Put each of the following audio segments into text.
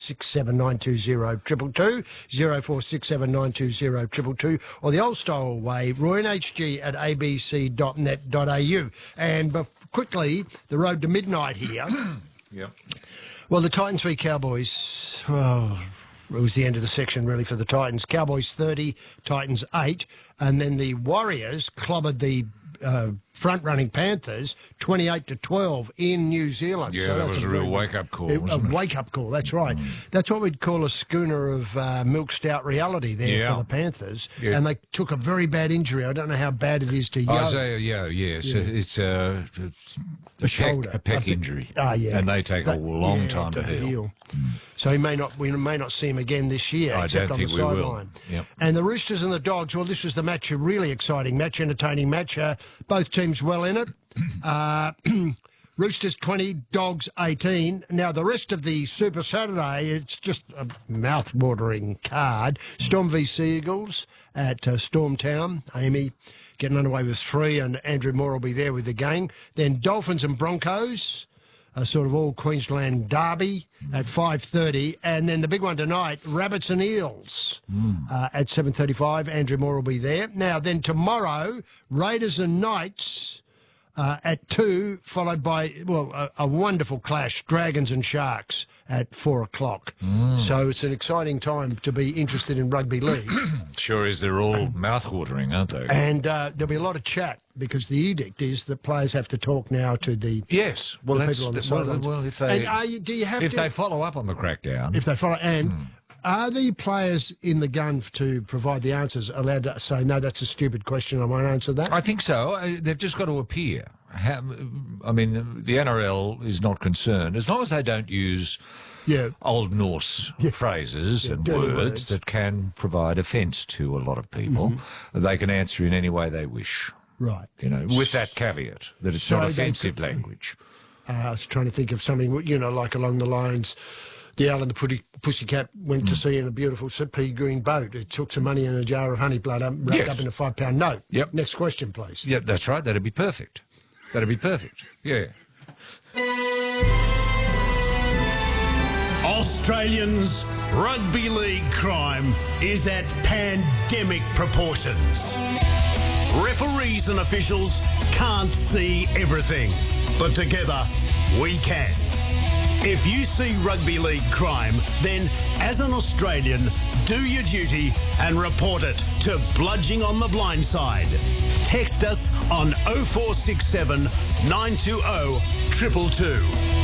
0467920222, 0467920222, or the old style way, roynhg@abc.net.au. And quickly, the road to midnight here. Yep. Well, the Titans v Cowboys, it was the end of the section really for the Titans. Cowboys 30, Titans 8, and then the Warriors clobbered the front-running Panthers 28-12 in New Zealand. Yeah, so that was a real wake-up call, wasn't it? A wake-up call, that's right. That's what we'd call a schooner of milk stout reality there for the Panthers. Yeah. And they took a very bad injury. I don't know how bad it is to you. It's a shoulder. A pec injury. Yeah. And they take a long time to heal. So we may not see him again this year. I except don't on think the we will. sideline. Yep. And the Roosters and the Dogs, well, this was the match, a really exciting match, entertaining match. Both teams well in it. Roosters 20, Dogs 18. Now, the rest of the Super Saturday, it's just a mouth-watering card. Storm v Seagulls at Storm Town. Amy getting underway with 3, and Andrew Moore will be there with the gang. Then Dolphins and Broncos, a sort of all Queensland derby at 5:30. And then the big one tonight, Rabbits and Eels at 7:35. Andrew Moore will be there. Now, then tomorrow, Raiders and Knights at 2, followed by, a wonderful clash, Dragons and Sharks at 4 o'clock. So it's an exciting time to be interested in rugby league. Sure is. They're all mouth-watering, aren't they? And there'll be a lot of chat because the edict is that players have to talk now to the yes. Well, the that's people on the sidelines. well, if they and do you have if to, they follow up on the crackdown, if they follow and. Are the players in the gun to provide the answers allowed to say, no, that's a stupid question, I won't answer that? I think so. They've just got to appear. The NRL is not concerned. As long as they don't use Old Norse phrases and words that can provide offence to a lot of people, they can answer in any way they wish. Right. With that caveat, that it's not offensive language. I was trying to think of something, like along the lines... The Owl and the Pussycat went to sea in a beautiful pea green boat. It took some money and a jar of honey blood wrapped up in a £5 note. Yep. Next question, please. Yeah, that's right. That'd be perfect. Yeah. Australians, rugby league crime is at pandemic proportions. Referees and officials can't see everything, but together we can. If you see rugby league crime, then as an Australian, do your duty and report it to Bludging on the Blind Side. Text us on 0467 920 222.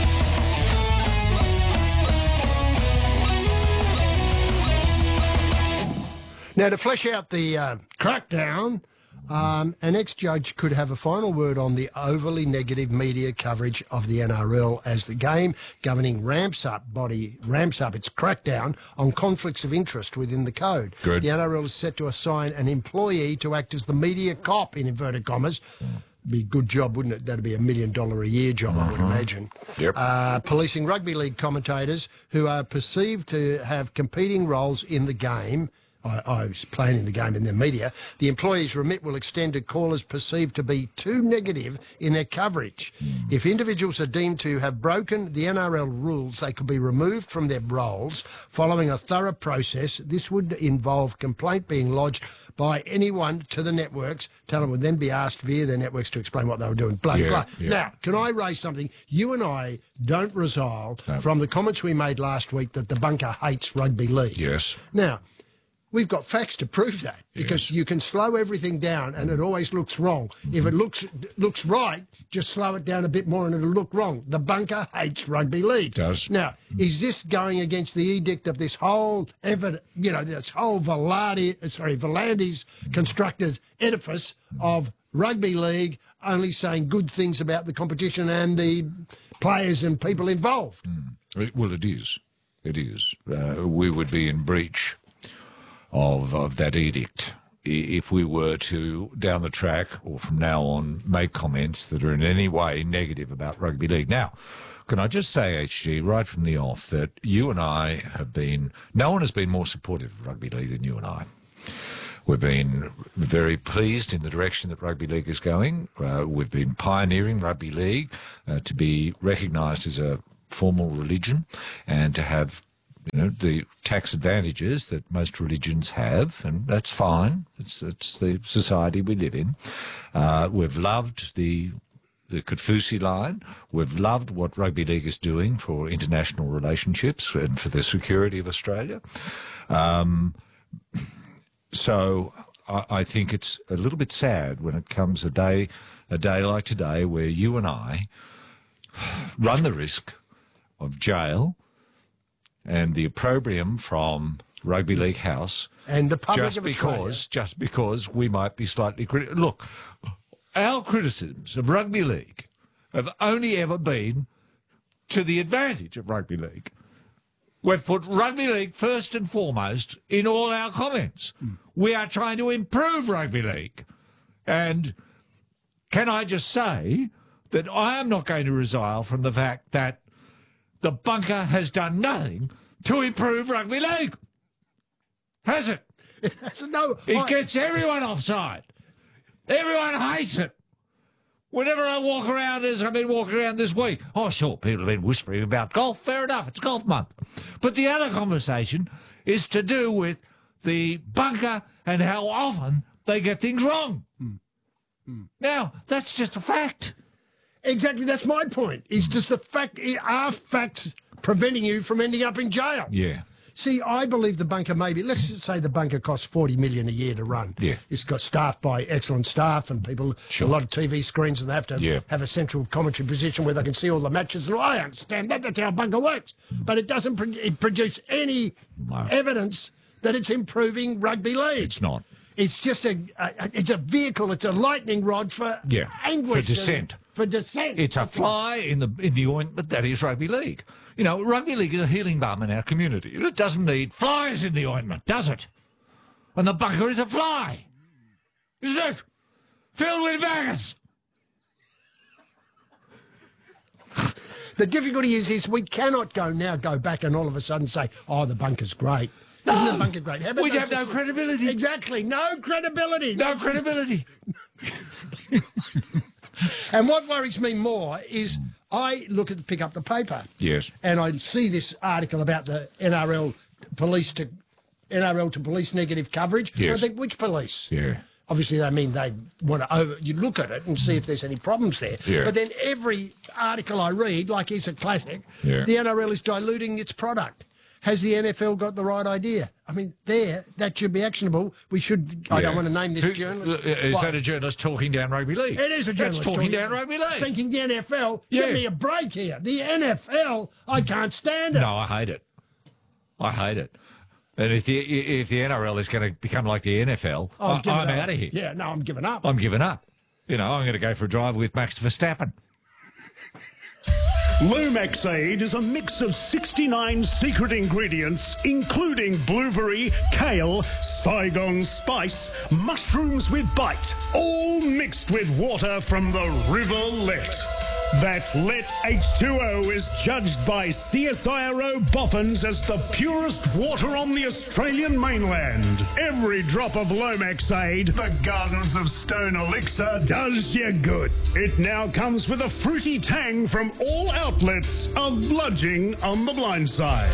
Now, to flesh out the crackdown, an ex-judge could have a final word on the overly negative media coverage of the NRL as the game governing ramps up its crackdown on conflicts of interest within the code. Good. The NRL is set to assign an employee to act as the media cop, in inverted commas. Be a good job, wouldn't it? That'd be $1 million a year job, I would imagine. Yep. Policing rugby league commentators who are perceived to have competing roles in the game. I was playing in the game in the media. The employee's remit will extend to callers perceived to be too negative in their coverage. If individuals are deemed to have broken the NRL rules, they could be removed from their roles following a thorough process. This would involve complaint being lodged by anyone to the networks. Talent would then be asked via their networks to explain what they were doing. Blah, blah. Yeah. Now, can I raise something? You and I don't resile from the comments we made last week that the bunker hates rugby league. Yes. Now, we've got facts to prove that because you can slow everything down and it always looks wrong. If it looks right, just slow it down a bit more and it'll look wrong. The bunker hates rugby league. It does. Now, is this going against the edict of this whole this whole Volandis constructors edifice of rugby league only saying good things about the competition and the players and people involved? Well, it is. It is. We would be in breach of that edict if we were to, down the track or from now on, make comments that are in any way negative about rugby league. Now, can I just say, HG, right from the off, that you and I no one has been more supportive of rugby league than you and I. We've been very pleased in the direction that rugby league is going. We've been pioneering rugby league to be recognised as a formal religion and to have the tax advantages that most religions have, and that's fine. It's the society we live in. We've loved the Konfusi line. We've loved what rugby league is doing for international relationships and for the security of Australia. So I think it's a little bit sad when it comes a day like today where you and I run the risk of jail and the opprobrium from Rugby League House, and the public of Australia. Just because we might be slightly critical. Look, our criticisms of Rugby League have only ever been to the advantage of Rugby League. We've put Rugby League first and foremost in all our comments. We are trying to improve Rugby League. And can I just say that I am not going to resile from the fact that the bunker has done nothing to improve Rugby League. Has it? It gets everyone offside. Everyone hates it. Whenever I walk around, as I've been walking around this week, oh, sure, people have been whispering about golf. Fair enough, it's golf month. But the other conversation is to do with the bunker and how often they get things wrong. Now, that's just a fact. Exactly, that's my point. It's just the fact, are facts preventing you from ending up in jail? Yeah. See, I believe the bunker maybe, let's just say the bunker costs $40 million a year to run. Yeah. It's got staffed by excellent staff and people, Sure. a lot of TV screens, and they have to have a central commentary position where they can see all the matches. And I understand that, that's how a bunker works. But it doesn't produce any evidence that it's improving rugby league. It's not. It's just it's a vehicle, it's a lightning rod for anguish. For dissent. For dissent. It's a fly in the ointment that is rugby league. You know, rugby league is a healing balm in our community. It doesn't need flies in the ointment, does it? And the bunker is a fly, isn't it? Filled with maggots. The difficulty is we cannot go back and all of a sudden say, oh, the bunker's great. Isn't the bunker great? We'd have no credibility. Exactly, no credibility. No credibility. And what worries me more is I pick up the paper. Yes. And I see this article about the NRL to police negative coverage. Yes. And I think, which police? Yeah. Obviously, they mean they want to you look at it and see if there's any problems there. Yeah. But then every article I read, like it's a classic, the NRL is diluting its product. Has the NFL got the right idea? I mean, that should be actionable. We should. I don't want to name this journalist. Is that a journalist talking down rugby league? It is a journalist talking down rugby league. Thinking the NFL, give me a break here. The NFL, I can't stand it. No, I hate it. I hate it. And if the NRL is going to become like the NFL, I'm out of here. Yeah, no, I'm giving up. I'm giving up. You know, I'm going to go for a drive with Max Verstappen. Lomax Aid is a mix of 69 secret ingredients, including blueberry, kale, Saigon spice, mushrooms with bite, all mixed with water from the River Let. That Let H2O is judged by CSIRO Boffins as the purest water on the Australian mainland. Every drop of Lomax Aid, the Gardens of Stone Elixir, does you good. It now comes with a fruity tang from all outlets of Bludging on the Blind Side.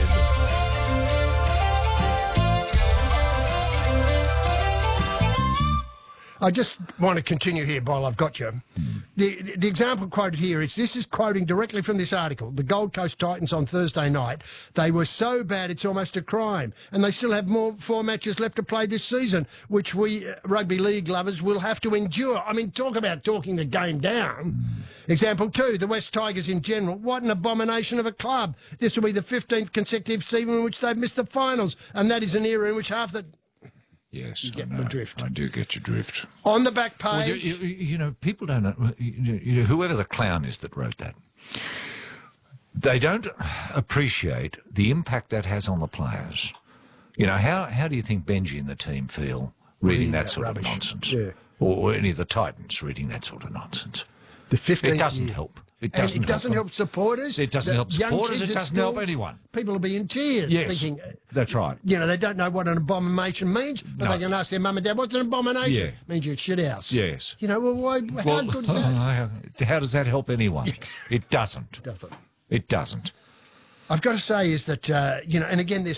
I just want to continue here while I've got you. The example quoted here this is quoting directly from this article. The Gold Coast Titans on Thursday night, they were so bad it's almost a crime. And they still have 4 matches left to play this season, which we rugby league lovers will have to endure. I mean, talk about talking the game down. Example 2, the West Tigers in general. What an abomination of a club. This will be the 15th consecutive season in which they've missed the finals. And that is an era in which half the... Yes, you get my drift. I do get your drift. On the back page... Well, you know, people don't know... whoever the clown is that wrote that, they don't appreciate the impact that has on the players. You know, how do you think Benji and the team feel reading that sort of nonsense? Yeah. Or any of the Titans reading that sort of nonsense? The 15th It doesn't help. It doesn't help supporters. It doesn't help supporters. It doesn't help anyone. People will be in tears thinking... That's right. You know, they don't know what an abomination means, but they can ask their mum and dad, what's an abomination? Yeah. Means you're a shit house. Yes. You know, how good is that? How does that help anyone? It doesn't. Doesn't. It doesn't. I've got to say is that, and again, this